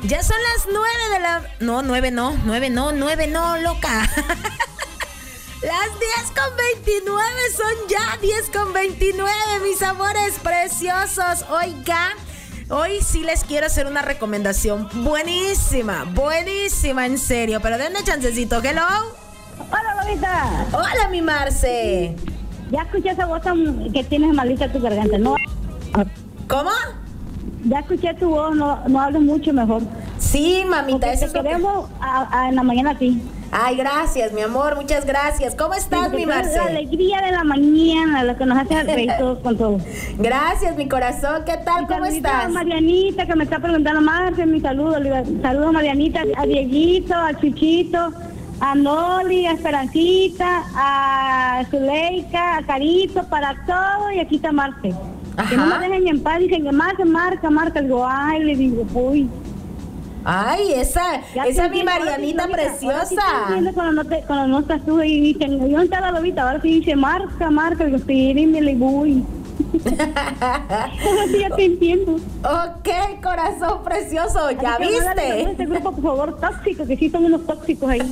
Ya son las 9 de la... No, 9 no, loca. Las 10:29 son ya 10:29, mis amores preciosos. Oiga, hoy sí les quiero hacer una recomendación buenísima, en serio. Pero denme chancecito, hello. Hola, Lolita. Hola, mi Marce. Ya escuché esa voz que tienes malita tu garganta, ¿no? ¿Cómo? Ya escuché tu voz, no hables mucho mejor. Sí, mamita, eso te queremos en la mañana a ti. Ay, gracias, mi amor, muchas gracias. ¿Cómo estás, mi Marce? La alegría de la mañana, lo que nos hace reír todos con todo. Gracias, mi corazón. ¿Qué tal? ¿Cómo estás? A Marianita, que me está preguntando, Marce, mi saludo. Saludos a Marianita, a Dieguito, a Chuchito, a Noli, a Esperancita, a Zuleika, a Carito, para todo, y aquí está Marce. Ajá. Que no me dejen en paz, dicen que Marce, marca. Digo, ay, le digo, uy. Ay, esa mi Marianita preciosa. Sí, cuando no estás tú y dicen, ¿dónde está la lobita? Ahora sí dice, marca, digo, sí, dímele, voy. Ahora sí ya te entiendo. Ok, corazón precioso, ¿ya así viste? Este grupo, por favor, tóxico, que sí son unos tóxicos ahí.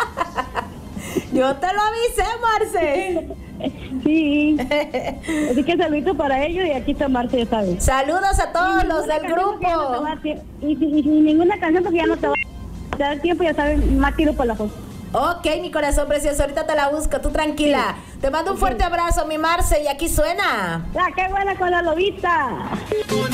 Yo te lo avisé, Marce. Sí. Así que saluditos para ellos y aquí está Marce, ya sabes. Saludos a todos los del grupo. Y ninguna canción porque ya no te va a dar tiempo, ya sabes, más tiro por la voz. Ok, mi corazón precioso, ahorita te la busco, tú tranquila. Sí. Te mando un fuerte abrazo, mi Marce, y aquí suena. ¡Qué buena con la lobita!